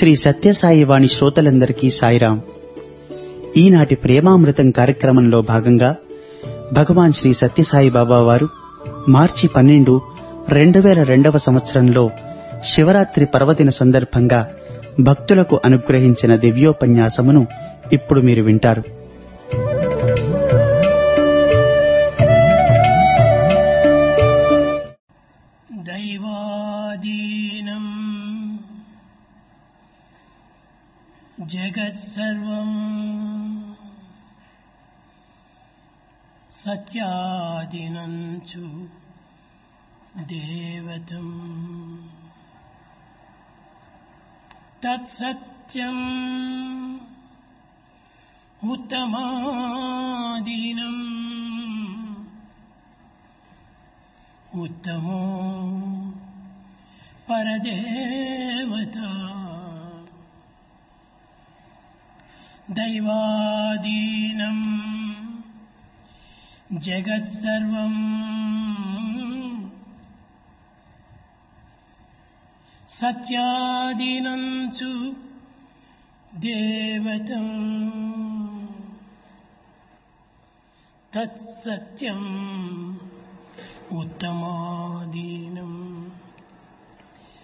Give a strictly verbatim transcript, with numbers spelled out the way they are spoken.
శ్రీ సత్యసాయి వాణి శ్రోతలందరికీ సాయిరాం. ఈనాటి ప్రేమామృతం కార్యక్రమంలో భాగంగా భగవాన్ శ్రీ సత్యసాయి బాబా వారు మార్చి పన్నెండు రెండు వేల రెండవ సంవత్సరంలో శివరాత్రి పర్వదిన సందర్భంగా భక్తులకు అనుగ్రహించిన దివ్యోపన్యాసమును ఇప్పుడు మీరు వింటారు. దైవాదీనం జగత్సర్వం సత్యాదీనం చ దేవతం తత్సత్యం ఉత్తమాదీనం ఉత్తమో పరదేవత. దైవాదీనం జగత్సర్వం సత్యాదీనం చ దేవతం తత్సత్యం ఉత్తమాదీనం